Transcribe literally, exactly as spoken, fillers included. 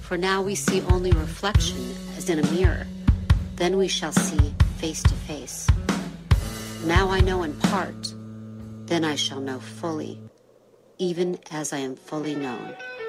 For now we see only reflection as in a mirror. Then we shall see face to face. Now I know in part, then I shall know fully, even as I am fully known.